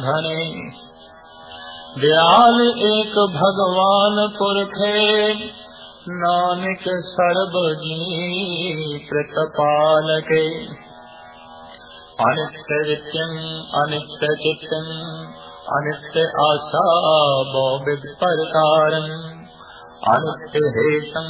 घने। दयाल एक भगवान पुरखे, नानक सर्ब जी प्रतिपालके। अनित्य नित्यं अनित्य चित्तं, अनित्य आशा बहुविध प्रकारं। अनित्य हेतं